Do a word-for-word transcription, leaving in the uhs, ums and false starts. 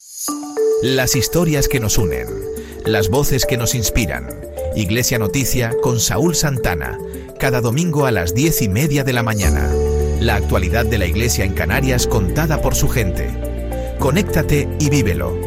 Las historias que nos unen, las voces que nos inspiran. Iglesia Noticia con Saúl Santana, cada domingo a las diez y media de la mañana. La actualidad de la Iglesia en Canarias contada por su gente. Conéctate y vívelo.